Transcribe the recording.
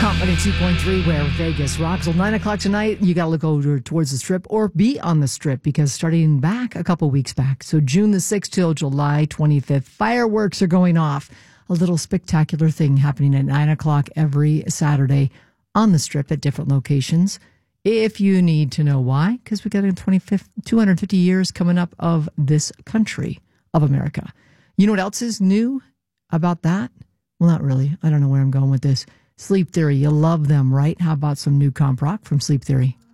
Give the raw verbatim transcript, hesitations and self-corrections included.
Comedy two point three, where Vegas rocks. Well, nine o'clock tonight, you got to look over towards the Strip or be on the Strip, because starting back a couple weeks back, so June the sixth till July twenty-fifth, fireworks are going off. A little spectacular thing happening at nine o'clock every Saturday on the Strip at different locations. If you need to know why, because we got a twenty-fifth, two hundred fifty years coming up of this country of America. You know what else is new about that? Well, not really. I don't know where I'm going with this. Sleep Theory, you love them, right? How about some new comp rock from Sleep Theory?